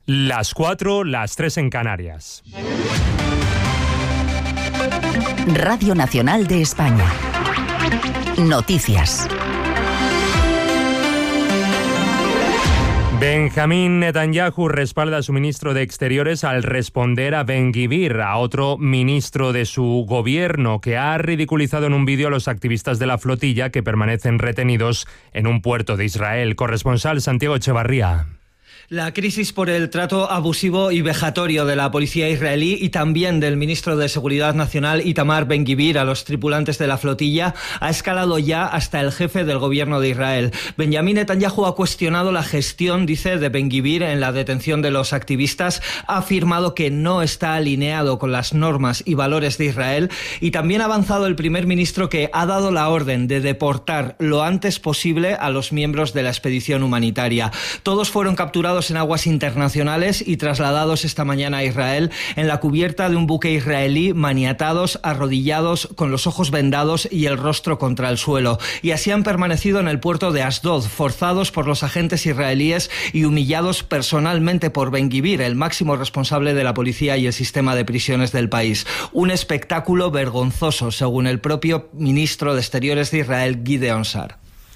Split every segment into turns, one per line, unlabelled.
Las 4, las 3 en Canarias.
Radio Nacional de España. Noticias.
Benjamín Netanyahu respalda a su ministro de Exteriores al responder a Ben-Gvir, a otro ministro de su gobierno, que ha ridiculizado en un vídeo a los activistas de la flotilla que permanecen retenidos en un puerto de Israel. Corresponsal Santiago Echevarría.
La crisis por el trato abusivo y vejatorio de la policía israelí y también del ministro de Seguridad Nacional Itamar Ben-Gvir a los tripulantes de la flotilla ha escalado ya hasta el jefe del gobierno de Israel. Benjamín Netanyahu ha cuestionado la gestión, dice, de Ben-Gvir en la detención de los activistas, ha afirmado que no está alineado con las normas y valores de Israel y también ha avanzado el primer ministro que ha dado la orden de deportar lo antes posible a los miembros de la expedición humanitaria. Todos fueron capturados en aguas internacionales y trasladados esta mañana a Israel en la cubierta de un buque israelí, maniatados, arrodillados, con los ojos vendados y el rostro contra el suelo. Y así han permanecido en el puerto de Asdod, forzados por los agentes israelíes y humillados personalmente por Ben-Gvir, el máximo responsable de la policía y el sistema de prisiones del país. Un espectáculo vergonzoso, según el propio ministro de Exteriores de Israel, Gideon Sa'ar.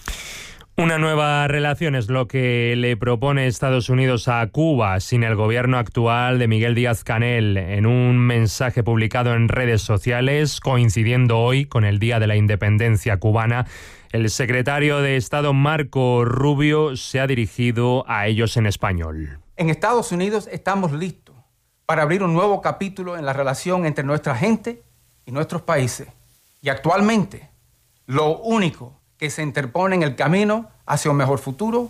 Una nueva relación es lo que le propone Estados Unidos a Cuba sin el gobierno actual de Miguel Díaz-Canel. En un mensaje publicado en redes sociales, coincidiendo hoy con el Día de la Independencia cubana, el secretario de Estado Marco Rubio se ha dirigido a ellos en español.
En Estados Unidos estamos listos para abrir un nuevo capítulo en la relación entre nuestra gente y nuestros países. Y actualmente, lo único que se interpone en el camino hacia un mejor futuro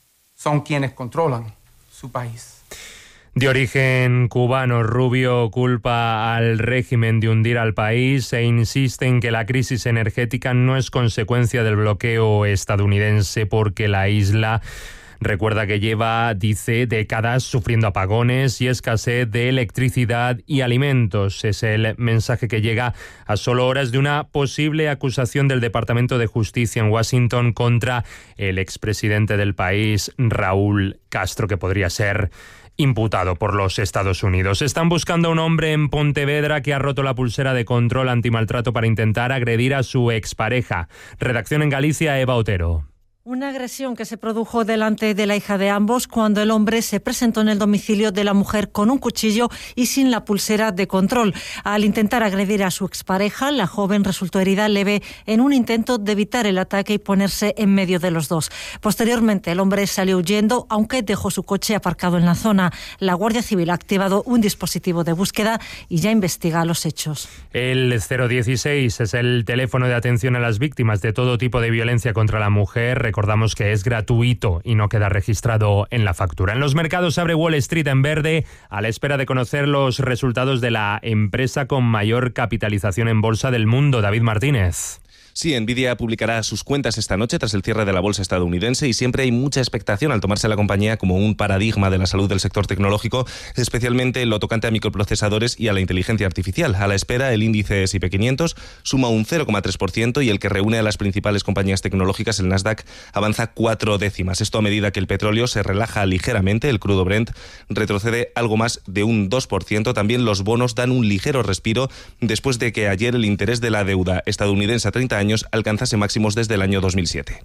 son quienes controlan su país.
De origen cubano, Rubio culpa al régimen de hundir al país e insiste en que la crisis energética no es consecuencia del bloqueo estadounidense porque la isla recuerda que lleva, dice, décadas sufriendo apagones y escasez de electricidad y alimentos. Es el mensaje que llega a solo horas de una posible acusación del Departamento de Justicia en Washington contra el expresidente del país, Raúl Castro, que podría ser imputado por los Estados Unidos. Están buscando a un hombre en Pontevedra que ha roto la pulsera de control antimaltrato para intentar agredir a su expareja. Redacción en Galicia, Eva Otero.
Una agresión que se produjo delante de la hija de ambos cuando el hombre se presentó en el domicilio de la mujer con un cuchillo y sin la pulsera de control. Al intentar agredir a su expareja, la joven resultó herida leve en un intento de evitar el ataque y ponerse en medio de los dos. Posteriormente, el hombre salió huyendo, aunque dejó su coche aparcado en la zona. La Guardia Civil ha activado un dispositivo de búsqueda y ya investiga los hechos.
El 016 es el teléfono de atención a las víctimas de todo tipo de violencia contra la mujer. Recordamos que es gratuito y no queda registrado en la factura. En los mercados abre Wall Street en verde a la espera de conocer los resultados de la empresa con mayor capitalización en bolsa del mundo. David Martínez.
Sí, Nvidia publicará sus cuentas esta noche tras el cierre de la bolsa estadounidense y siempre hay mucha expectación al tomarse la compañía como un paradigma de la salud del sector tecnológico, especialmente en lo tocante a microprocesadores y a la inteligencia artificial. A la espera, el índice S&P 500 suma un 0,3% y el que reúne a las principales compañías tecnológicas, el Nasdaq, avanza 4 décimas. Esto a medida que el petróleo se relaja ligeramente, el crudo Brent retrocede algo más de un 2%. También los bonos dan un ligero respiro después de que ayer el interés de la deuda estadounidense a 30 años alcanzase máximos desde el año 2007.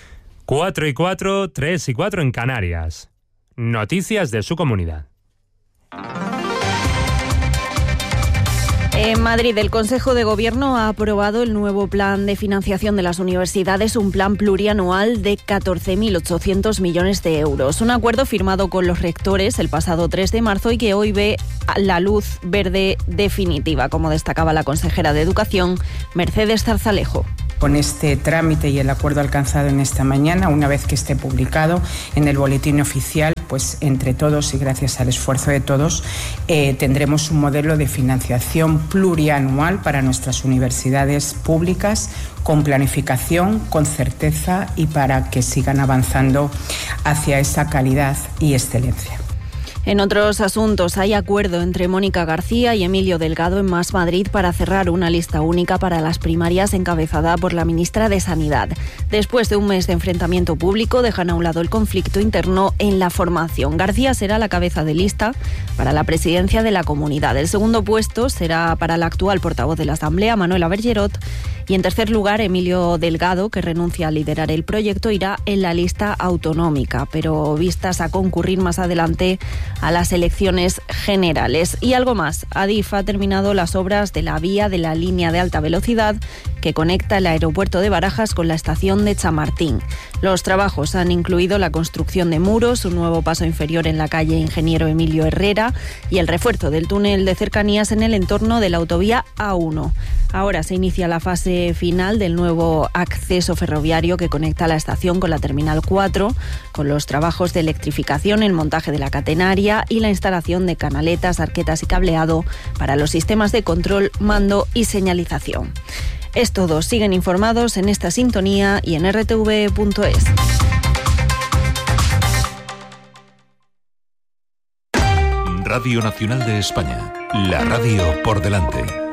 4 y 4, 3 y 4 en Canarias. Noticias de su comunidad.
En Madrid, el Consejo de Gobierno ha aprobado el nuevo plan de financiación de las universidades, un plan plurianual de 14.800 millones de euros. Un acuerdo firmado con los rectores el pasado 3 de marzo y que hoy ve la luz verde definitiva, como destacaba la consejera de Educación, Mercedes Zarzalejo.
Con este trámite y el acuerdo alcanzado en esta mañana, una vez que esté publicado en el boletín oficial, pues entre todos y gracias al esfuerzo de todos, tendremos un modelo de financiación plurianual para nuestras universidades públicas, con planificación, con certeza y para que sigan avanzando hacia esa calidad y excelencia.
En otros asuntos, hay acuerdo entre Mónica García y Emilio Delgado en Más Madrid para cerrar una lista única para las primarias encabezada por la ministra de Sanidad. Después de un mes de enfrentamiento público, dejan a un lado el conflicto interno en la formación. García será la cabeza de lista para la presidencia de la comunidad. El segundo puesto será para el actual portavoz de la Asamblea, Manuela Bergerot. Y en tercer lugar, Emilio Delgado, que renuncia a liderar el proyecto, irá en la lista autonómica, pero vistas a concurrir más adelante a las elecciones generales. Y algo más, Adif ha terminado las obras de la vía de la línea de alta velocidad que conecta el aeropuerto de Barajas con la estación de Chamartín. Los trabajos han incluido la construcción de muros, un nuevo paso inferior en la calle Ingeniero Emilio Herrera y el refuerzo del túnel de cercanías en el entorno de la autovía A1. Ahora se inicia la fase final del nuevo acceso ferroviario que conecta la estación con la Terminal 4, con los trabajos de electrificación, el montaje de la catenaria y la instalación de canaletas, arquetas y cableado para los sistemas de control, mando y señalización. Es todo. Siguen informados en esta sintonía y en rtv.es.
Radio Nacional de España. La radio por delante.